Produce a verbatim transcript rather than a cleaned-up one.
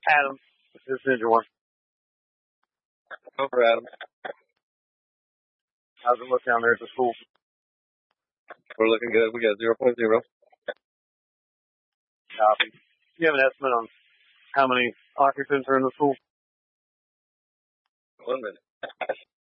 Adam, this is Ninja One. Over, Adam. How's it look down there at the school? We're looking good. We got zero point zero. Copy. Do you have an estimate on how many occupants are in the school? One minute.